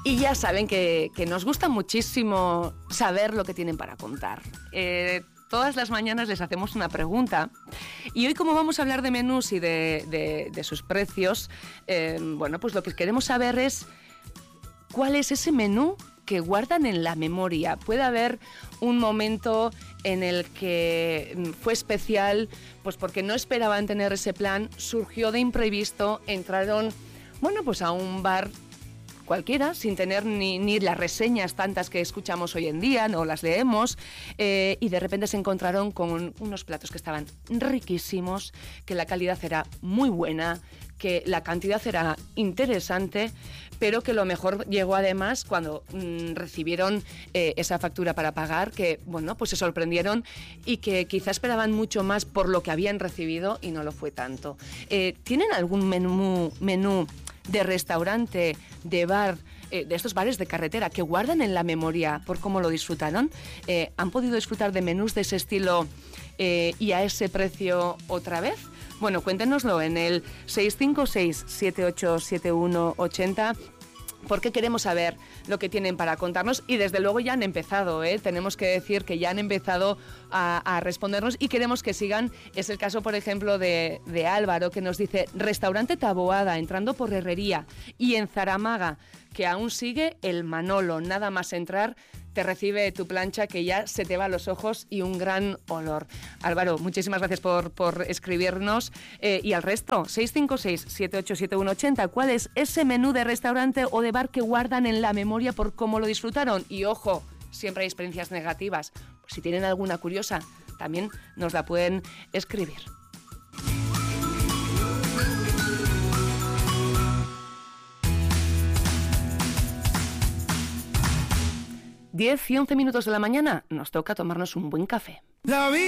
Y ya saben que nos gusta muchísimo saber lo que tienen para contar. Todas las mañanas les hacemos una pregunta y hoy, como vamos a hablar de menús y de sus precios, bueno, pues lo que queremos saber es cuál es ese menú que guardan en la memoria. Puede haber un momento en el que fue especial, pues porque no esperaban tener ese plan, surgió de imprevisto, entraron, bueno, pues a un bar cualquiera, sin tener ni las reseñas tantas que escuchamos hoy en día, no las leemos, y de repente se encontraron con unos platos que estaban riquísimos, que la calidad era muy buena, que la cantidad era interesante, pero que lo mejor llegó además cuando recibieron esa factura para pagar, que bueno, pues se sorprendieron y que quizá esperaban mucho más por lo que habían recibido y no lo fue tanto. ¿Tienen algún menú de restaurante, de bar, de estos bares de carretera que guardan en la memoria por cómo lo disfrutaron? ¿Han podido disfrutar de menús de ese estilo y a ese precio otra vez? Bueno, cuéntenoslo en el 656-787180, porque queremos saber lo que tienen para contarnos y desde luego ya han empezado, tenemos que decir que ya han empezado a respondernos y queremos que sigan. Es el caso, por ejemplo, de Álvaro, que nos dice: restaurante Taboada, entrando por Herrería, y en Zaramaga, que aún sigue el Manolo, nada más entrar te recibe tu plancha que ya se te va a los ojos y un gran olor. Álvaro, muchísimas gracias por escribirnos. Y al resto, 656-787180, ¿cuál es ese menú de restaurante o de bar que guardan en la memoria por cómo lo disfrutaron? Y ojo, siempre hay experiencias negativas. Pues si tienen alguna curiosa, también nos la pueden escribir. 10 y 11 minutos de la mañana, nos toca tomarnos un buen café.